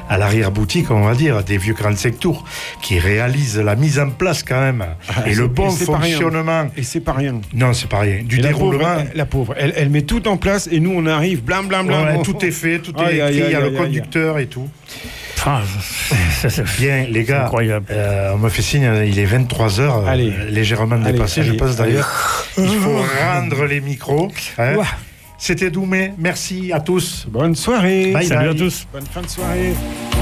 à l'arrière-boutique, on va dire, des vieux 45 tours, qui réalisent la mise en place quand même, et le bon fonctionnement. Et c'est pas rien. Non, c'est pas rien. Du déroulement. La pauvre, elle met tout en place et nous on arrive, blam. Ouais, tout est fait, tout est écrit, il y a le conducteur et tout. Bien, les gars, on me fait signe, il est 23h, légèrement dépassé, je pense d'ailleurs. Il faut rendre les micros. Hein. C'était Doumé, merci à tous. Bonne soirée. Bye. Salut à tous. Bonne fin de soirée.